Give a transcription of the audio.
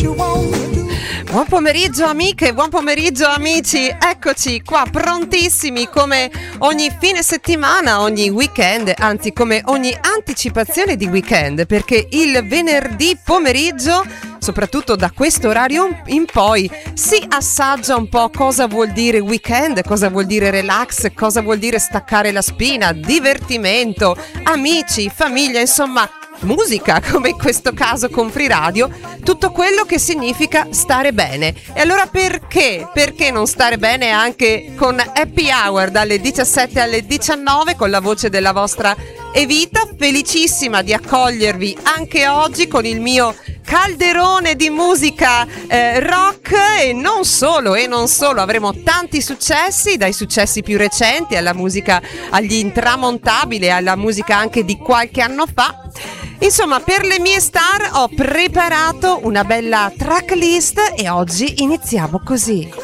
Buon pomeriggio amiche, buon pomeriggio amici, eccoci qua prontissimi come ogni fine settimana, ogni weekend, anzi come ogni anticipazione di weekend, perché il venerdì pomeriggio, soprattutto da questo orario in poi, si assaggia un po' cosa vuol dire weekend, cosa vuol dire relax, cosa vuol dire staccare la spina, divertimento, amici, famiglia, insomma musica, come in questo caso con Free Radio, tutto quello che significa stare bene. E allora perché? Perché non stare bene anche con Happy Hour dalle 17 alle 19 con la voce della vostra Evita, felicissima di accogliervi anche oggi con il mio calderone di musica rock e non solo, avremo tanti successi, dai successi più recenti alla musica, agli intramontabili, alla musica anche di qualche anno fa. Insomma, per le mie star ho preparato una bella tracklist e oggi iniziamo così.